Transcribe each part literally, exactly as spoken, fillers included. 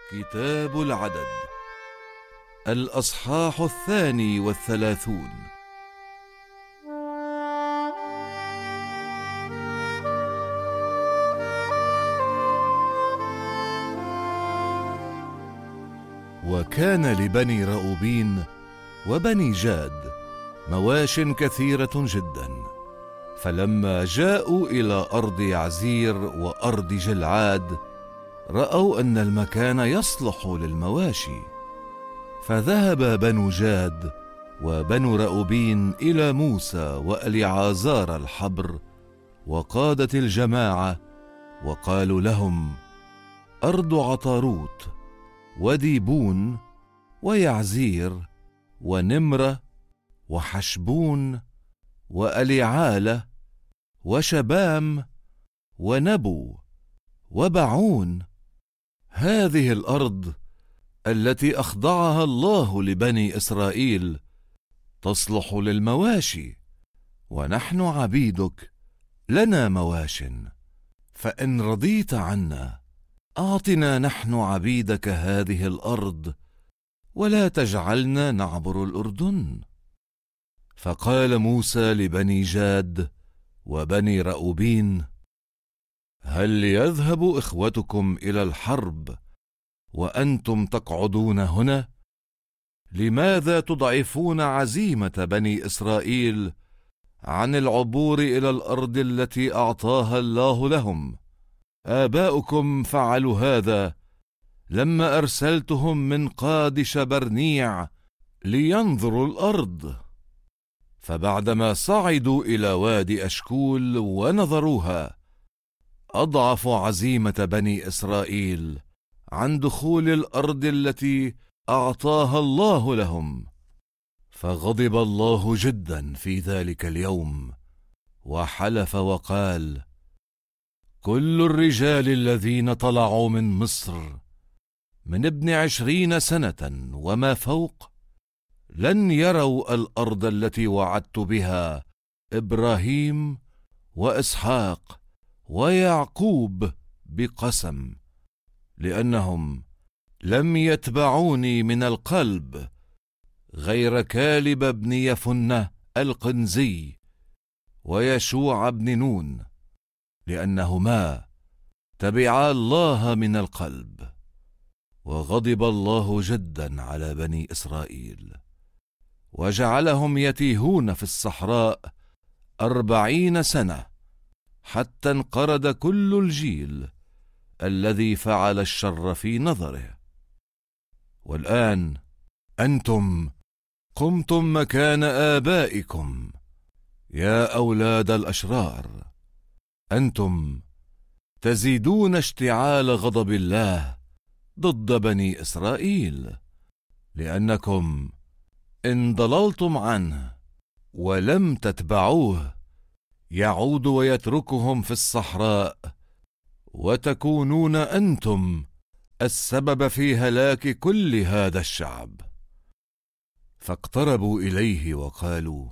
كتاب العدد، الأصحاح الثاني والثلاثون. وكان لبني رأوبين وبني جاد مواش كثيرة جدا، فلما جاءوا إلى أرض يعزير وأرض جلعاد رأوا أن المكان يصلح للمواشي، فذهب بنو جاد وبنو رأوبين إلى موسى وإليعازار الحبر وقادة الجماعة، وقالوا لهم: أرض عطاروت وديبون ويعزير ونمرة وحشبون وأليعالة وشبام ونبو وبعون، هذه الأرض التي أخضعها الله لبني إسرائيل تصلح للمواشي، ونحن عبيدك لنا مواش، فإن رضيت عنا أعطنا نحن عبيدك هذه الأرض، ولا تجعلنا نعبر الأردن. فقال موسى لبني جاد وبني رأوبين: هل يذهب إخوتكم إلى الحرب وأنتم تقعدون هنا؟ لماذا تضعفون عزيمة بني إسرائيل عن العبور إلى الأرض التي أعطاها الله لهم؟ آباؤكم فعلوا هذا لما أرسلتهم من قادش برنيع لينظروا الأرض، فبعدما صعدوا إلى وادي أشكول ونظروها أضعفوا عزيمة بني إسرائيل عن دخول الأرض التي أعطاها الله لهم، فغضب الله جدا في ذلك اليوم، وحلف وقال: كل الرجال الذين طلعوا من مصر من ابن عشرين سنة وما فوق لن يروا الأرض التي وعدت بها إبراهيم وإسحاق ويعقوب بقسم، لأنهم لم يتبعوني من القلب غير كالب بن يفنة القنزي ويشوع بن نون، لأنهما تبعا الله من القلب. وغضب الله جدا على بني إسرائيل، وجعلهم يتيهون في الصحراء أربعين سنة، حتى انقرض كل الجيل الذي فعل الشر في نظره. والآن أنتم قمتم مكان آبائكم يا أولاد الأشرار، أنتم تزيدون اشتعال غضب الله ضد بني إسرائيل، لأنكم إن ضللتم عنه ولم تتبعوه يعود ويتركهم في الصحراء، وتكونون أنتم السبب في هلاك كل هذا الشعب. فاقتربوا إليه وقالوا: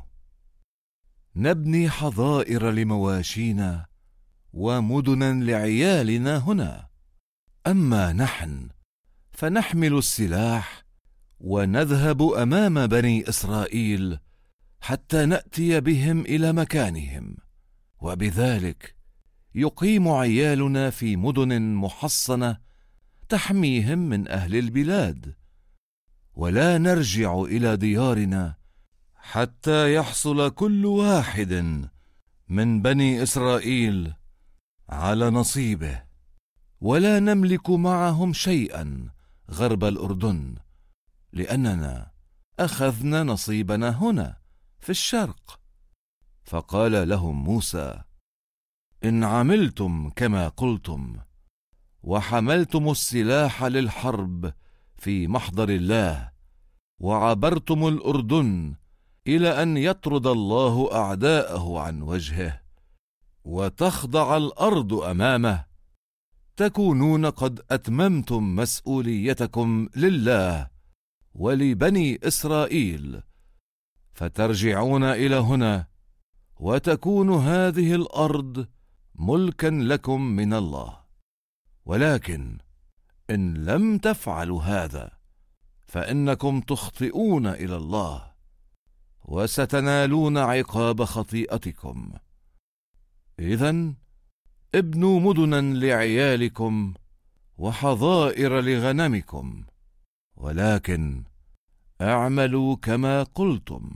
نبني حظائر لمواشينا ومدنا لعيالنا هنا، أما نحن فنحمل السلاح ونذهب أمام بني إسرائيل حتى نأتي بهم إلى مكانهم، وبذلك يقيم عيالنا في مدن محصنة تحميهم من أهل البلاد، ولا نرجع إلى ديارنا حتى يحصل كل واحد من بني إسرائيل على نصيبه، ولا نملك معهم شيئا غرب الأردن، لأننا أخذنا نصيبنا هنا في الشرق. فقال لهم موسى: إن عملتم كما قلتم وحملتم السلاح للحرب في محضر الله، وعبرتم الأردن إلى أن يطرد الله أعداءه عن وجهه وتخضع الأرض أمامه، تكونون قد أتممتم مسؤوليتكم لله ولبني إسرائيل، فترجعون إلى هنا، وتكون هذه الأرض ملكا لكم من الله. ولكن إن لم تفعلوا هذا فإنكم تخطئون إلى الله وستنالون عقاب خطيئتكم. إذن ابنوا مدنا لعيالكم وحظائر لغنمكم، ولكن اعملوا كما قلتم.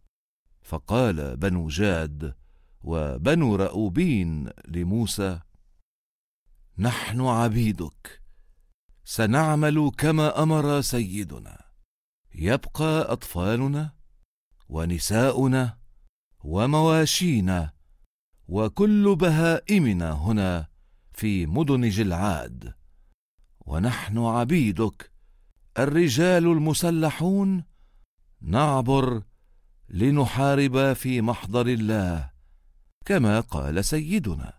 فقال بنو جاد وبنو رأوبين لموسى: نحن عبيدك، سنعمل كما أمر سيدنا، يبقى أطفالنا ونساؤنا ومواشينا وكل بهائمنا هنا في مدن جلعاد، ونحن عبيدك الرجال المسلحون نعبر لنحارب في محضر الله كما قال سيدنا.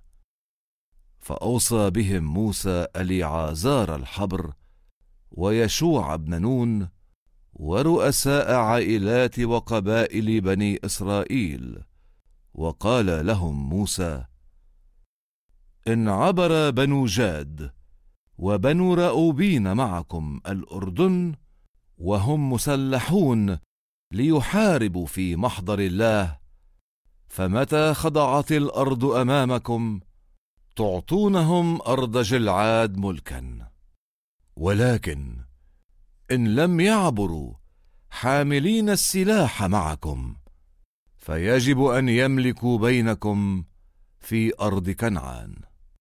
فأوصى بهم موسى اليعازار الحبر ويشوع بن نون ورؤساء عائلات وقبائل بني إسرائيل، وقال لهم موسى: إن عبر بنو جاد وبنو رأوبين معكم الأردن وهم مسلحون ليحاربوا في محضر الله، فمتى خضعت الأرض أمامكم تعطونهم أرض جلعاد ملكا. ولكن إن لم يعبروا حاملين السلاح معكم فيجب أن يملكوا بينكم في أرض كنعان.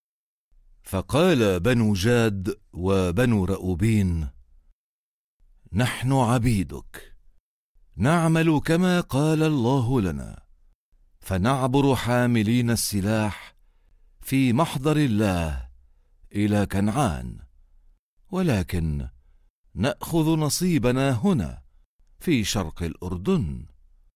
فقال بنو جاد وبنو رأوبين: نحن عبيدك، نعمل كما قال الله لنا، فنعبر حاملين السلاح في محضر الله إلى كنعان، ولكن نأخذ نصيبنا هنا في شرق الأردن.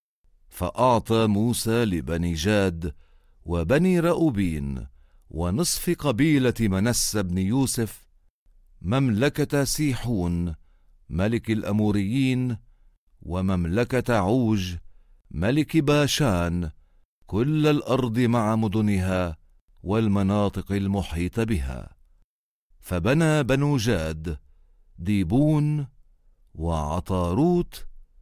فأعطى موسى لبني جاد وبني رأوبين ونصف قبيلة منسى بن يوسف مملكة سيحون ملك الأموريين، ومملكة عوج ملك باشان، كل الأرض مع مدنها والمناطق المحيطة بها. فبنى بنو جاد ديبون وعطاروت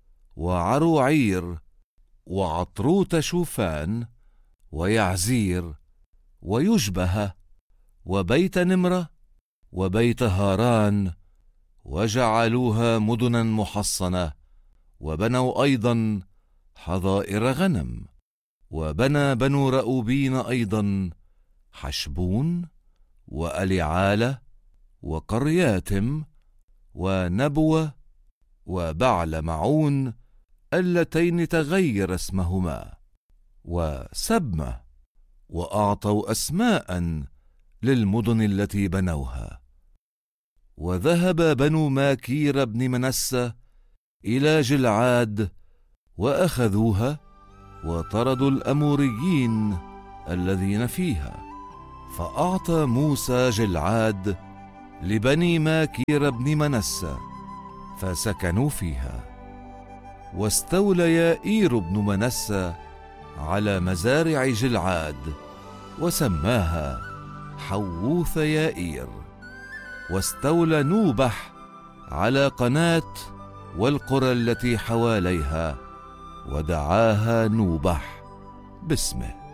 وعروعير وعطروت شوفان ويعزير ويشبه وبيت نمرة وبيت هاران، وجعلوها مدنا محصنة، وبنوا أيضا حظائر غنم. وبنى بنو رأوبين أيضا حشبون وأليعالة وقرياتم ونبوة وبعل معون اللتين تغير اسمهما، وسبمة، وأعطوا أسماء للمدن التي بنوها. وذهب بنو ماكير بن منسى إلى جلعاد وأخذوها، وطردوا الأموريين الذين فيها. فأعطى موسى جلعاد لبني ماكير بن منسى فسكنوا فيها. واستولى يائير بن منسى على مزارع جلعاد وسماها حووث يائير. واستولى نوبح على قناة والقرى التي حواليها ودعاها نوبح باسمه.